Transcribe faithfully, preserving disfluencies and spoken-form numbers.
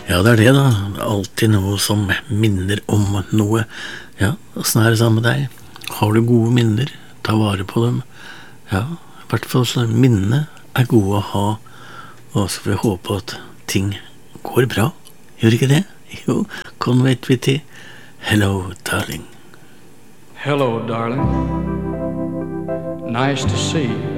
Ja, det er det da. Alltid noe som minner om noe. Ja, hvordan er det sammen med deg? Har du gode minner? Ta vare på dem. Ja, i hvert fall så minne er gode å ha. Og så får vi håpe at ting går bra. Gjør ikke det? Jo, Conway Twitty. Hello, darling. Hello, darling. Nice to see you.